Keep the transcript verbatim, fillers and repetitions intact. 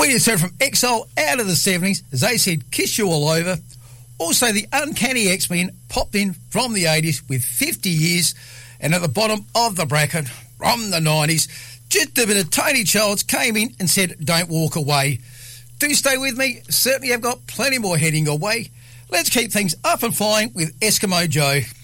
you just heard from Exile out of the seventies, as they said, Kiss You All Over. Also, the Uncanny X-Men popped in from the eighties with fifty years, and at the bottom of the bracket from the nineties, just a bit of Tony Childs came in and said, Don't Walk Away. Do stay with me. Certainly have got plenty more heading your way. Let's keep things up and flying with Eskimo Joe.